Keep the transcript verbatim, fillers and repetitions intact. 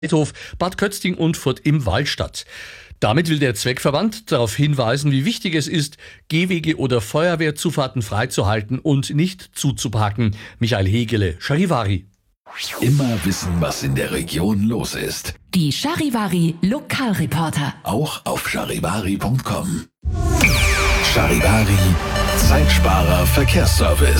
Friedhof Bad Kötzting und Furt im Waldstadt. Damit will der Zweckverband darauf hinweisen, wie wichtig es ist, Gehwege oder Feuerwehrzufahrten freizuhalten und nicht zuzuparken. Michael Hegele, Charivari. Immer wissen, was in der Region los ist. Die Charivari Lokalreporter. Auch auf charivari punkt com. Charivari, Zeitsparer Verkehrsservice.